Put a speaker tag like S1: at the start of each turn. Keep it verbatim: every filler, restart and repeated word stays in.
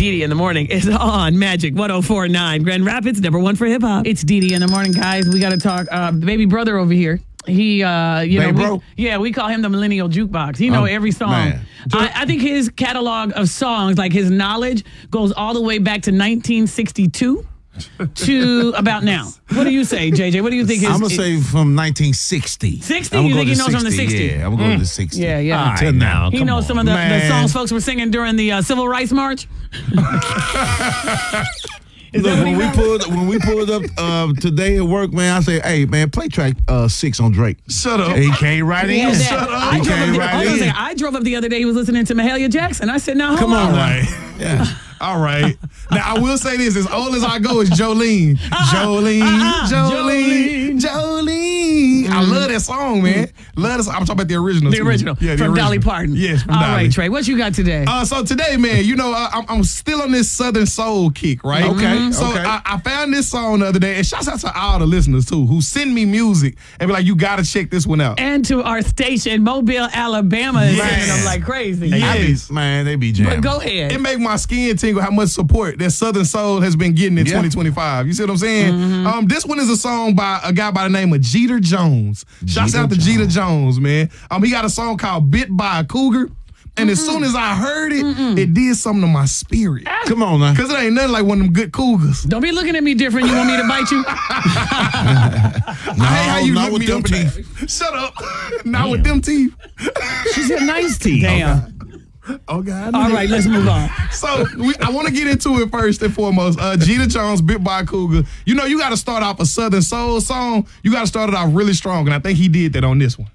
S1: Dee Dee in the morning is on Magic one oh four point nine. Grand Rapids, number one for hip hop. It's Dee Dee in the morning, guys. We got to talk. Uh, the baby brother over here. He, uh, you
S2: Baby
S1: know,
S2: bro?
S1: we, yeah, we call him the millennial jukebox. He know
S2: Oh,
S1: every song.
S2: man.
S1: I, I think his catalog of songs, like his knowledge, goes all the way back to nineteen sixty-two to about now. What do you say, J J? What do you think? His,
S2: I'm gonna say from nineteen sixty.
S1: sixty?
S2: I'm
S1: You
S2: gonna
S1: think
S2: go
S1: he
S2: to
S1: knows from the sixty?
S2: Yeah, I'm gonna go to the sixty.
S1: Yeah, yeah.
S2: All right, now,
S1: He
S2: come
S1: knows
S2: on,
S1: some of the, the
S2: man.
S1: songs folks were singing during the uh, Civil Rights March. Is
S2: Look,
S1: that what
S2: when
S1: he
S2: we
S1: knows?
S2: pulled when we pulled up uh, today at work, man, I say, "Hey, man, play track uh, six on Drake."
S3: Shut up.
S2: And he came right in.
S1: Yeah, that-
S3: Shut up.
S1: I
S2: He
S1: drove,
S2: came
S1: up the,
S2: right
S1: hold on a
S2: in.
S1: second. I drove up the other day. He was listening to Mahalia Jackson. I said, "Now hold
S2: Come on,
S1: on."
S3: All right.
S2: Yeah.
S3: All right. Now, I will say this. As old as I go, it's Jolene. Jolene,
S1: uh-uh.
S3: Jolene, Jolene. I love that song, man. Love this. I'm talking about the original.
S1: The
S3: too.
S1: original
S3: Yeah, the
S1: from
S3: original.
S1: Dolly Parton.
S3: Yes, from
S1: All
S3: Dolly.
S1: right, Trey. What you got today?
S3: Uh, so today, man, you know, uh, I'm, I'm still on this Southern Soul kick, right?
S2: Okay,
S3: So
S2: okay.
S3: I, I found this song the other day, and shouts out to all the listeners, too, who send me music and be like, you got to check this one out.
S1: And to our station, Mobile, Alabama, is
S3: Yes.
S1: sending them like crazy.
S3: Yes.
S2: I be- man, they be jamming.
S1: But go ahead.
S3: It make my skin tingle how much support that Southern Soul has been getting in
S2: Yeah.
S3: twenty twenty-five. You see what I'm saying? Um, this one is a song by a guy by the name of Jeter Jones. Shouts
S2: Jeter
S3: out to
S2: Jones.
S3: Jeter Jones, man. Um, he got a song called "Bit by a Cougar," and as soon as I heard it, it did something to my spirit.
S2: Come on now.
S3: Cause it ain't nothing like one of them good cougars.
S1: Don't be looking at me different. You want me to bite you?
S3: I hate how you
S2: not
S3: look
S2: with
S3: me
S2: them
S3: up at-
S2: teeth.
S3: Shut up. Not with them teeth.
S2: She's got nice teeth.
S1: Damn.
S3: Oh God.
S1: All right, let's move on.
S3: So we, I want to get into it first and foremost. Uh, Jeter Jones, Bit by a Cougar. You know, you got to start off a Southern Soul song. You got to start it off really strong, and I think he did that on this one.